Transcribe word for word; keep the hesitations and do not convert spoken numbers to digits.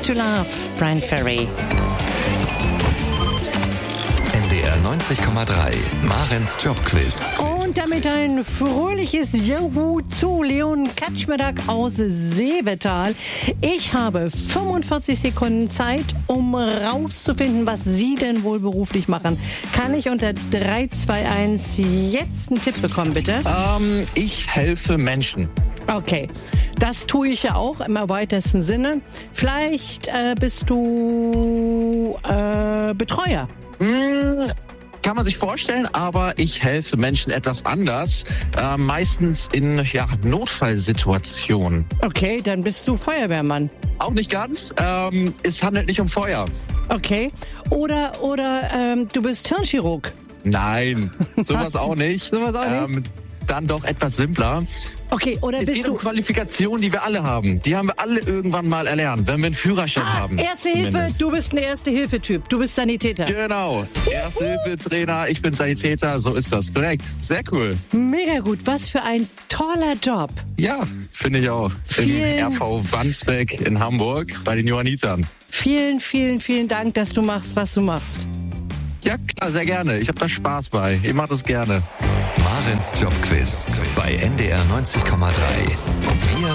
to Love, Bryan Ferry. N D R neunzig Komma drei, Marens Jobquiz. Und damit ein fröhliches Juhu zu Leon Katschmedak aus Seevetal. Ich habe fünfundvierzig Sekunden Zeit, um rauszufinden, was Sie denn wohl beruflich machen. Kann ich unter drei, zwei, eins jetzt einen Tipp bekommen, bitte? Ähm, ich helfe Menschen. Okay, das tue ich ja auch im weitesten Sinne. Vielleicht äh, bist du äh, Betreuer. Hm, kann man sich vorstellen, aber ich helfe Menschen etwas anders. Äh, meistens in ja, Notfallsituationen. Okay, dann bist du Feuerwehrmann. Auch nicht ganz. Ähm, es handelt nicht um Feuer. Okay, oder, oder ähm, du bist Hirnchirurg. Nein, sowas auch nicht. Sowas auch nicht? Ähm, dann doch etwas simpler. Okay, oder Es bist geht du... um Qualifikationen, die wir alle haben. Die haben wir alle irgendwann mal erlernt, wenn wir einen Führerschein Ah, haben. Erste Hilfe, zumindest. du bist ein Erste-Hilfe-Typ. Du bist Sanitäter. Genau. Erste-Hilfe-Trainer, ich bin Sanitäter, so ist das. Korrekt. Sehr cool. Mega gut. Was für ein toller Job. Ja, finde ich auch. Im Vielen- R V Wandsbek in Hamburg bei den Johannitern. Vielen, vielen, vielen Dank, dass du machst, was du machst. Ja, klar, sehr gerne. Ich habe da Spaß bei. Ich mache das gerne. Marens Jobquiz bei N D R neunzig Komma drei. Wir